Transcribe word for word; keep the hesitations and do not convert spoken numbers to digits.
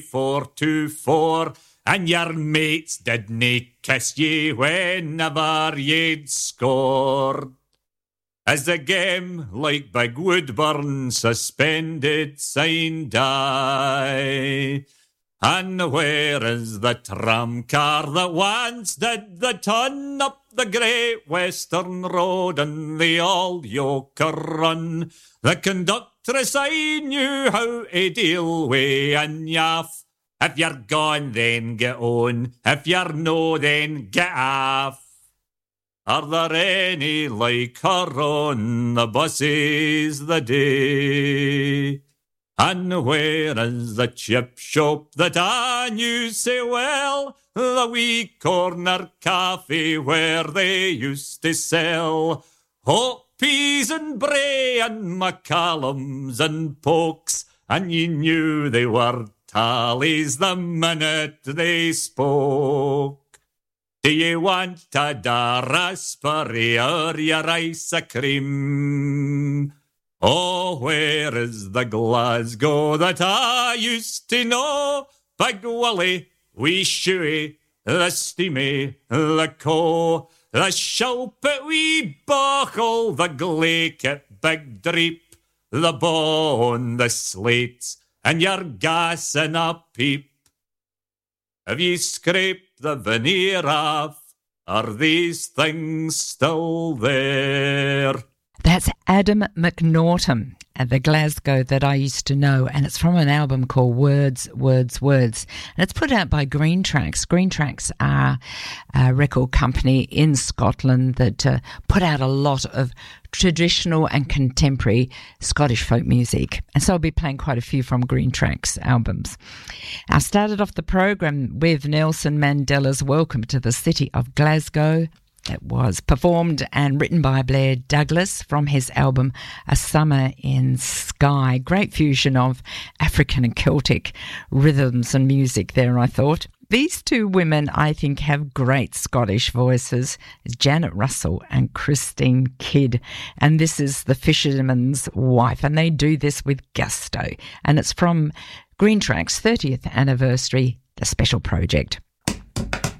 four to four, and your mates didn't kiss ye whenever you'd scored. As the game, like Big Woodburn, suspended signed I. And where is the tram car that once did the ton up the Great Western Road and the All Yoker Run? The conductress I knew how to deal wi' and yaff. If you're gone, then get on. If you're no, then get off. Are there any like her on the buses the day? And where is the chip shop that I knew so well? The wee corner cafe where they used to sell hot peas and bray and macallums and pokes, and you knew they were tallies the minute they spoke. Do you want a da raspberry or your ice cream? Oh, where is the Glasgow that I used to know? Big Willie, wee Shoey, the Steamy, the Co, the Shilpit, wee Buckle, the Glaikit, Big Dreep, the Bone, the Slates, and your gas in a peep. Have ye scraped the veneer off? Are these things still there? That's Adam McNaughton at the Glasgow that I used to know, and it's from an album called Words, Words, Words. And it's put out by Green Tracks. Green Tracks are a record company in Scotland that uh, put out a lot of traditional and contemporary Scottish folk music. And so I'll be playing quite a few from Green Tracks albums. I started off the program with Nelson Mandela's Welcome to the City of Glasgow. It was performed and written by Blair Douglas from his album A Summer in Skye. Great fusion of African and Celtic rhythms and music there, I thought. These two women, I think, have great Scottish voices, Janet Russell and Christine Kidd. And this is The Fisherman's Wife, and they do this with gusto. And it's from Green Tracks' thirtieth anniversary, the special project.